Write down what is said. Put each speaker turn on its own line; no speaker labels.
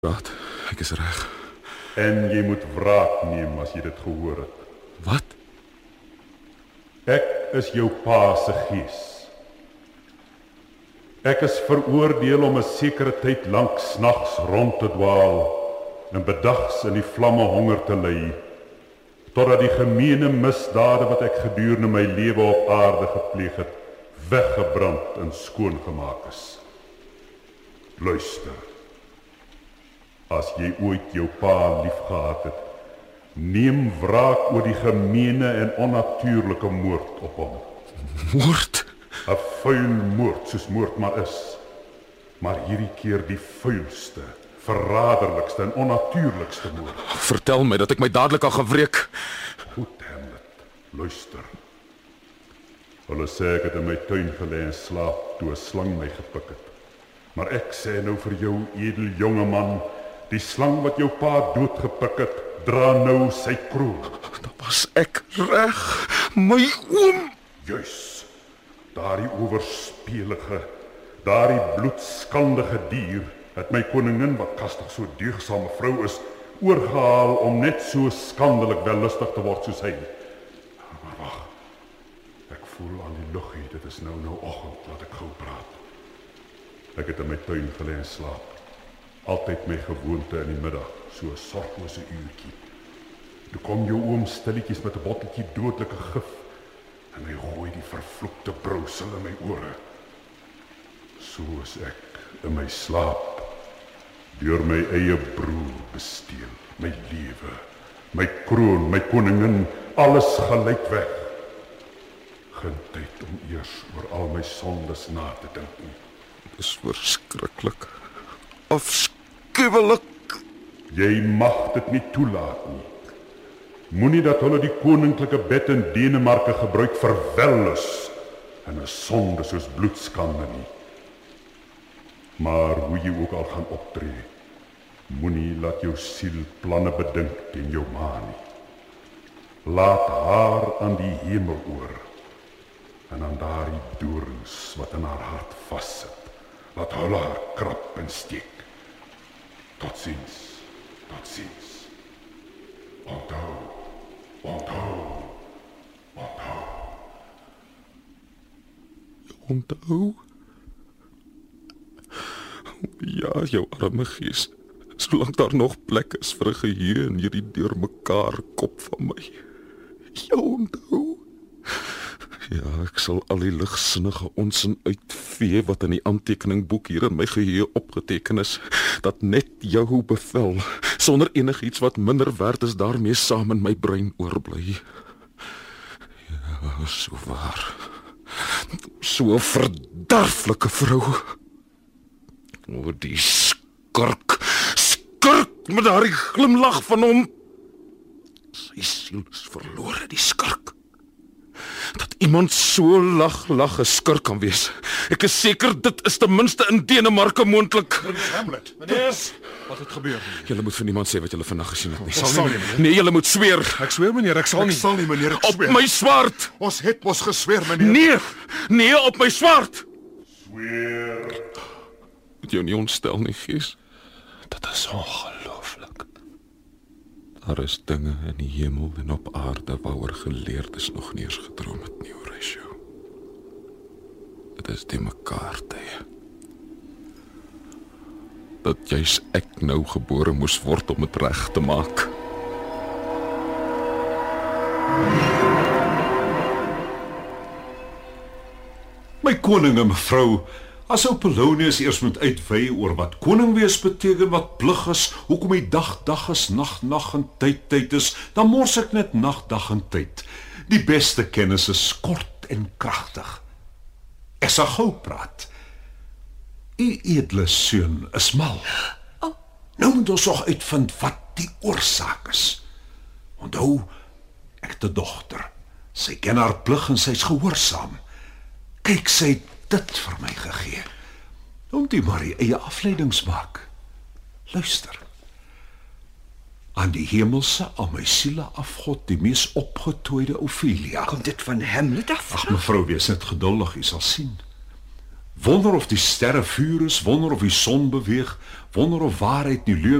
Raad, ek is reg.
En jy moet wraak neem as jy dit gehoor het.
Wat?
Ek is jou pa se gees. Ek is veroordeel om 'n sekere tyd lank snags rond te dwaal en bedags in die vlamme honger te ly, totdat die gemeene misdade wat ek gedurende my lewe op aarde gepleeg het, weggebrand en skoongemaak is. Luister. As jy ooit jou pa liefgehad het, neem wraak oor die gemeene en onnatuurlike moord op hom.
Moord?
'n Vuil moord soos moord maar is. Maar hierdie keer die vuilste, verraderlikste en onnatuurlikste moord.
Vertel my dat ek my dadelik al gewreek.
Goed, Hamlet, luister. Hulle sê ek het in my tuin gelê en slaap toe 'n slang my gepik het. Maar ek sê nou vir jou, edel jonge man, die slang wat jou pa doodgepik het, dra nou sy kroon.
Dan was ek reg, my oom.
Juis. Daardie owerspelige, daardie bloedskandige dier het my koningin, wat kastig so deugdsame vrou is, oorgehaal om net so skandelik wellustig te word soos hy. Maar wag, ek voel aan die lug hier, dit is nou oggend, laat ek gou praat. Ek het in my tuin gelê en slaap. Altyd my gewoonte in die middag, so 'n sorglose uurtjie. Toe kom jou oom stilletjies met 'n botteltjie dodelike gif en hy gooi die vervloekte brousel in my ore. So is ek in my slaap deur my eie broer besteel, my lewe, my kroon, my koningin, alles gelyk weg. Geen tyd om eers oor al my sondes na te dink nie.
Dis verskriklik. Afskuwelik.
Jy mag dit nie toelaat nie. Moenie dat hulle die koninklike bed in Denemarke gebruik vir wellus en 'n sonde soos bloedskande nie. Maar hoe jy ook al gaan optree, moenie laat jou siel planne bedink teen jou ma nie. Laat haar aan die hemel oor en aan daardie doorns wat in haar hart vassit. Laat hulle haar krap en steek. Tot ziens, tot ziens. Onthou, onthou, onthou.
Onthou? Ja, jou arme gees. Solank daar nog plek is vir 'n geheue in hierdie deurmekaar kop van my. Jou onthou? Ja, ek sal al die ligsinnige onsin uitvee wat in die aantekeningboek hier in my geheue opgeteken is, dat net jou bevel, sonder enigiets wat minder werd is, daarmee saam in my brein oorbly. Ja, so waar. So 'n verderflike vrou. O, die skurk met daardie glimlag van hom. Sy siel is verlore, die skurk. Dat iemand so lag 'n skurk kan wees. Ek is seker dit is ten minste in Denemarke moontlik.
Hamlet, meneer, wat het gebeur?
Julle moet vir niemand sê wat julle vandag gesien het nie.
Ek sal nie, meneer.
Nee, julle moet sweer.
Ek sweer, meneer, ek sal nie, meneer, ek
Op
sweer.
my swaard.
Ons het mos gesweer, meneer.
Nee, op my swaard.
Sweer.
Moet jou nie ontstel nie, gees.
Dit is ongelooflik.
Daar is dinge in die hemel en op aarde waaroor geleerdes nog nie eens gedroom het nie, Horatio. Dit is die mekaar tye. Dat juis ek nou gebore moes word om het reg te maak.
My koning en mevrou, as ou Polonius eers moet uitwy oor wat koning wees beteken, wat plig is, hoekom die dag is, nag en tyd is, dan mors ek net nag en tyd. Die beste kennis is kort en kragtig. Ek sal gou praat. U edele seun is mal. Nou moet ons nog uitvind wat die oorsaak is. Onthou, ek het 'n dogter. Sy ken haar plig en sy's gehoorsaam. Kyk, sy het dit vir my gegee. Moet jy maar die eie afleidings maak. Luister. Aan die hemelse, aan my siele afgod, die mees opgetooide Ophelia.
Komt dit van Hamlet af?
Ag, mevrou, wees net geduldig, u sal sien. Wonder of die sterre vuur is, wonder of die son beweeg, wonder of waarheid nie leuen